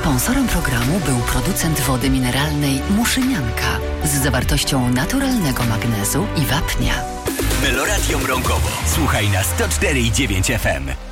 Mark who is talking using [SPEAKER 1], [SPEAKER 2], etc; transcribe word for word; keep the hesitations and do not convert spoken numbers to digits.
[SPEAKER 1] Sponsorem programu był producent wody mineralnej Muszynianka z zawartością naturalnego magnezu i wapnia.
[SPEAKER 2] Meloradio Mrągowo. Słuchaj na sto cztery i dziewięć F M.